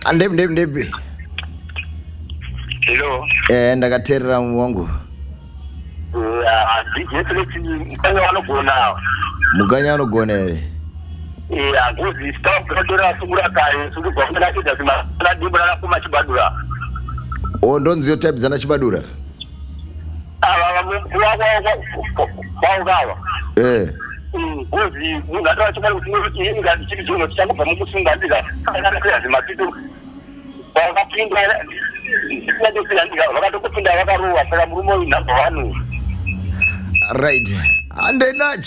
Ndepi. Hello. Ndakateerera wangu. Mukanya vanogona. Mukanya vanogona here? Ngozi stop kutora sungura kare sungura kwenda kuita zima na dibra na kuma chibadura. Ndonziyo type zana chibadura? Kwawa. Ngozi unatoa chibadura kuti inga chibijino changu pamukusunga ndika kana kuya zima kitu. Wakapinda ndika ndika wakatokupinda wakaruwa saka murumo ina bwanu. Right. Ande nacho